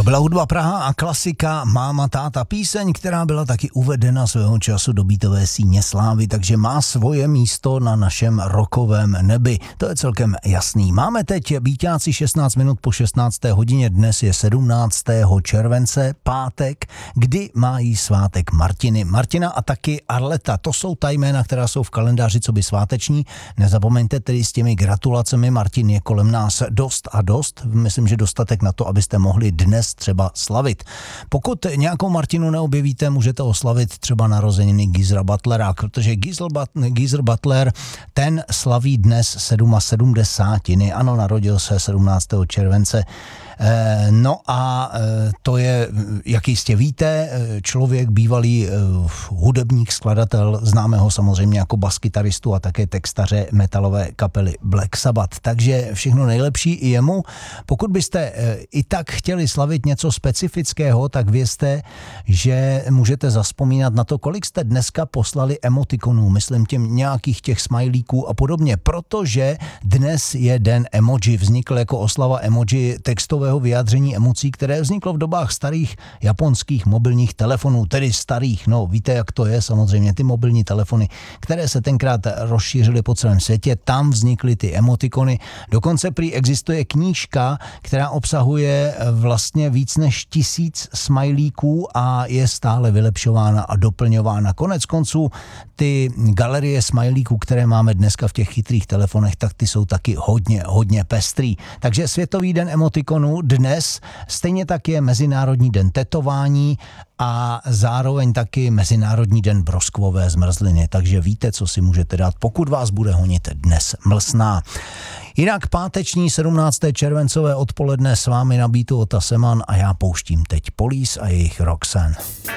byla hudba Praha a klasika Máma, táta, píseň, která byla taky uvedena svého času do beatové síně slávy, takže má svoje místo na našem rockovém nebi. To je celkem jasný. Máme teď býťáci 16 minut po 16. hodině, dnes je 17. července, pátek, kdy mají svátek Martiny. Martina a taky Arleta, to jsou ta jména, která jsou v kalendáři coby sváteční. Nezapomeňte tedy s těmi gratulacemi, Martin je kolem nás dost a dost. Myslím, že dostatek na to, abyste mohli dnes třeba slavit. Pokud nějakou Martinu neobjevíte, můžete oslavit třeba narozeniny Geezera Butlera, protože Geezer Butler, ten slaví dnes 77. Ano, narodil se 17. července. No a to je, jak jistě víte, člověk, bývalý hudebník, skladatel, známe ho samozřejmě jako baskytaristu a také textaře metalové kapely Black Sabbath. Takže všechno nejlepší i jemu. Pokud byste i tak chtěli slavit něco specifického, tak vězte, že můžete zavzpomínat na to, kolik jste dneska poslali emotikonů, myslím těm nějakých těch smajlíků a podobně, protože dnes je den emoji, vznikl jako oslava emoji textového vyjádření emocí, které vzniklo v dobách starých japonských mobilních telefonů, tedy starých, no víte, jak to je, samozřejmě ty mobilní telefony, které se tenkrát rozšířily po celém světě, tam vznikly ty emotikony. Dokonce prý existuje knížka, která obsahuje vlastně víc než 1000 smajlíků a je stále vylepšována a doplňována. Konec konců ty galerie smajlíků, které máme dneska v těch chytrých telefonech, tak ty jsou taky hodně pestrý. Takže Světový den emotikonů dnes, stejně tak je Mezinárodní den tetování a zároveň taky Mezinárodní den broskvové zmrzliny. Takže víte, co si můžete dát, pokud vás bude honit dnes mlsná. Jinak páteční 17. červencové odpoledne s vámi na beatu Ota Seman a já pouštím teď Police a jejich Roxanne.